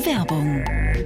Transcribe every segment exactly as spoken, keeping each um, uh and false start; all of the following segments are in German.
Werbung.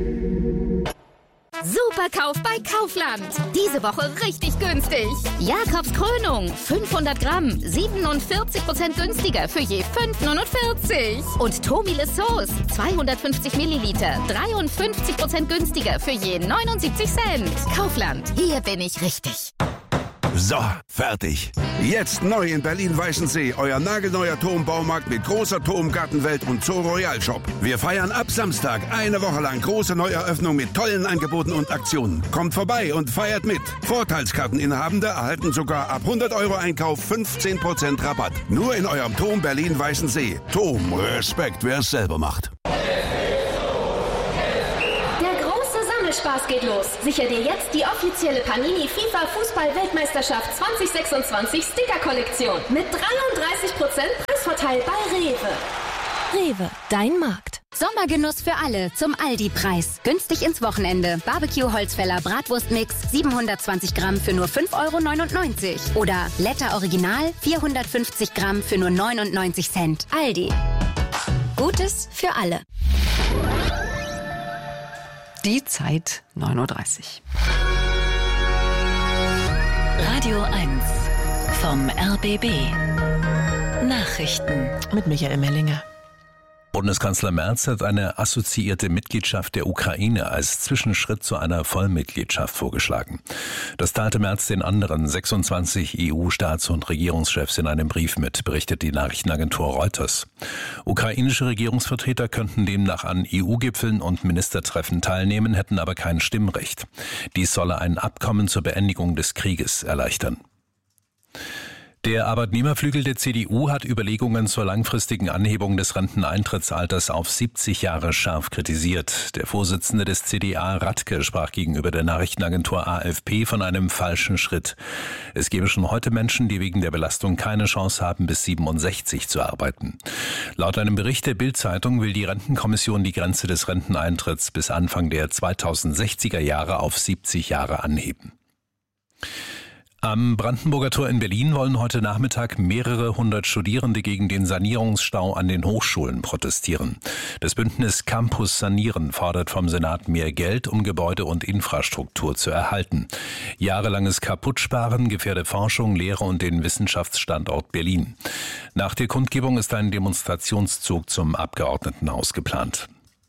Superkauf bei Kaufland. Diese Woche richtig günstig. Jakobs Krönung, fünfhundert Gramm, siebenundvierzig Prozent günstiger für je fünf Euro neunundvierzig. Und Tomile Sauce, zweihundertfünfzig Milliliter, dreiundfünfzig Prozent günstiger für je neunundsiebzig Cent. Kaufland, hier bin ich richtig. So, fertig. Jetzt neu in Berlin-Weißensee, euer nagelneuer Turmbaumarkt mit großer Turmgartenwelt und Zoo Royal Shop. Wir feiern ab Samstag eine Woche lang große Neueröffnung mit tollen Angeboten und Aktionen. Kommt vorbei und feiert mit. Vorteilskarteninhabende erhalten sogar ab hundert Euro Einkauf fünfzehn Prozent Rabatt. Nur in eurem Turm Berlin-Weißensee. Turm, Respekt, wer es selber macht. Spaß geht los. Sicher dir jetzt die offizielle Panini FIFA Fußball-Weltmeisterschaft zwanzig sechsundzwanzig Sticker-Kollektion mit dreiunddreißig Prozent Preisvorteil bei Rewe. Rewe, dein Markt. Sommergenuss für alle zum Aldi-Preis. Günstig ins Wochenende. Barbecue-Holzfäller Bratwurstmix siebenhundertzwanzig Gramm für nur fünf Euro neunundneunzig. Oder Letter Original vierhundertfünfzig Gramm für nur neunundneunzig Cent. Aldi. Gutes für alle. Die Zeit neun Uhr dreißig. Radio eins vom R B B. Nachrichten Mit Michael Mellinger. Bundeskanzler Merz hat eine assoziierte Mitgliedschaft der Ukraine als Zwischenschritt zu einer Vollmitgliedschaft vorgeschlagen. Das teilte Merz den anderen sechsundzwanzig E U-Staats- und Regierungschefs in einem Brief mit, berichtet die Nachrichtenagentur Reuters. Ukrainische Regierungsvertreter könnten demnach an E U-Gipfeln und Ministertreffen teilnehmen, hätten aber kein Stimmrecht. Dies solle ein Abkommen zur Beendigung des Krieges erleichtern. Der Arbeitnehmerflügel der C D U hat Überlegungen zur langfristigen Anhebung des Renteneintrittsalters auf siebzig Jahre scharf kritisiert. Der Vorsitzende des C D A, Radke, sprach gegenüber der Nachrichtenagentur A F P von einem falschen Schritt. Es gebe schon heute Menschen, die wegen der Belastung keine Chance haben, bis siebenundsechzig zu arbeiten. Laut einem Bericht der Bild-Zeitung will die Rentenkommission die Grenze des Renteneintritts bis Anfang der zweitausendsechziger Jahre auf siebzig Jahre anheben. Am Brandenburger Tor in Berlin wollen heute Nachmittag mehrere hundert Studierende gegen den Sanierungsstau an den Hochschulen protestieren. Das Bündnis Campus Sanieren fordert vom Senat mehr Geld, um Gebäude und Infrastruktur zu erhalten. Jahrelanges Kaputtsparen gefährde Forschung, Lehre und den Wissenschaftsstandort Berlin. Nach der Kundgebung ist ein Demonstrationszug zum Abgeordnetenhaus geplant.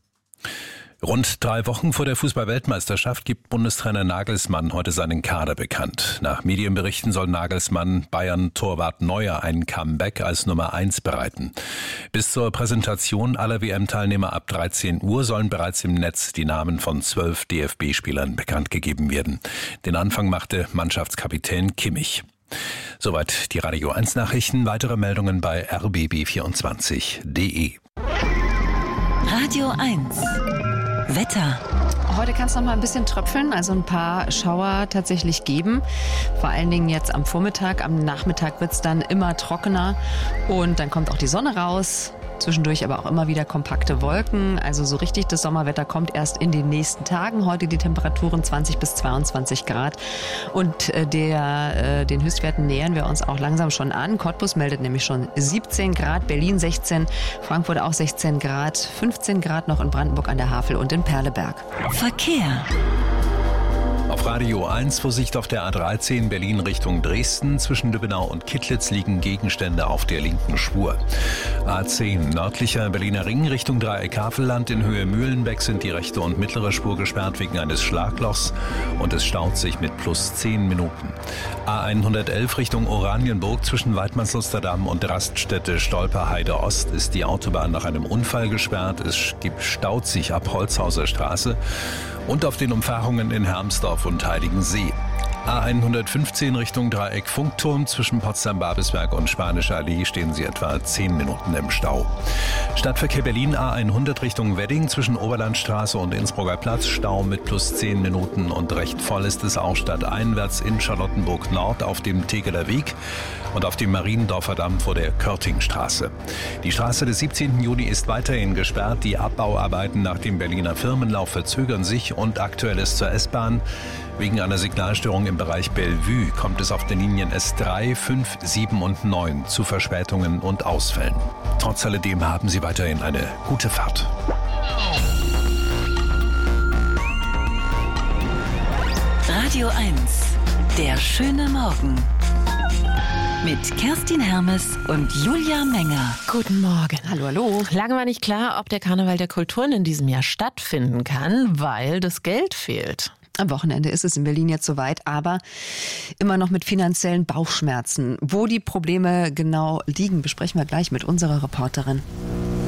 Rund drei Wochen vor der Fußball-Weltmeisterschaft gibt Bundestrainer Nagelsmann heute seinen Kader bekannt. Nach Medienberichten soll Nagelsmann Bayern-Torwart Neuer ein Comeback als Nummer eins bereiten. Bis zur Präsentation aller W M-Teilnehmer ab dreizehn Uhr sollen bereits im Netz die Namen von zwölf D F B-Spielern bekannt gegeben werden. Den Anfang machte Mannschaftskapitän Kimmich. Soweit die Radio eins Nachrichten. Weitere Meldungen bei r b b vierundzwanzig punkt d e. Radio eins Wetter. Heute kann es noch mal ein bisschen tröpfeln, also ein paar Schauer tatsächlich geben. Vor allen Dingen jetzt am Vormittag, am Nachmittag wird es dann immer trockener und dann kommt auch die Sonne raus. Zwischendurch aber auch immer wieder kompakte Wolken. Also so richtig das Sommerwetter kommt erst in den nächsten Tagen. Heute die Temperaturen zwanzig bis zweiundzwanzig Grad. Und der, äh, den Höchstwerten nähern wir uns auch langsam schon an. Cottbus meldet nämlich schon siebzehn Grad, Berlin sechzehn, Frankfurt auch sechzehn Grad, fünfzehn Grad noch in Brandenburg an der Havel und in Perleberg. Verkehr. Auf Radio eins Vorsicht auf der A dreizehn Berlin Richtung Dresden. Zwischen Lübbenau und Kittlitz liegen Gegenstände auf der linken Spur. A zehn nördlicher Berliner Ring Richtung Dreieck Havelland. In Höhe Mühlenbeck sind die rechte und mittlere Spur gesperrt wegen eines Schlaglochs und es staut sich mit plus zehn Minuten. A hundertelf Richtung Oranienburg zwischen Waidmannslusterdam und Raststätte Stolperheide Ost ist die Autobahn nach einem Unfall gesperrt. Es staut sich ab Holzhauser Straße und auf den Umfahrungen in Hermsdorf und Heiligensee. A hundertfünfzehn Richtung Dreieck Funkturm. Zwischen Potsdam-Babelsberg und Spanische Allee stehen Sie etwa zehn Minuten im Stau. Stadtverkehr Berlin A hundert Richtung Wedding. Zwischen Oberlandstraße und Innsbrucker Platz Stau mit plus zehn Minuten und recht voll ist es auch stadteinwärts in Charlottenburg Nord auf dem Tegeler Weg und auf dem Mariendorfer Damm vor der Körtingstraße. Die Straße des siebzehnten Juni ist weiterhin gesperrt. Die Abbauarbeiten nach dem Berliner Firmenlauf verzögern sich und aktuell ist zur S-Bahn. Wegen einer Signalstörung im Bereich Bellevue kommt es auf den Linien S drei, fünf, sieben und neun zu Verspätungen und Ausfällen. Trotz alledem haben Sie weiterhin eine gute Fahrt. Radio eins, der schöne Morgen. Mit Kerstin Hermes und Julia Menger. Guten Morgen. Hallo, hallo. Lange war nicht klar, ob der Karneval der Kulturen in diesem Jahr stattfinden kann, weil das Geld fehlt. Am Wochenende ist es in Berlin jetzt soweit, aber immer noch mit finanziellen Bauchschmerzen. Wo die Probleme genau liegen, besprechen wir gleich mit unserer Reporterin.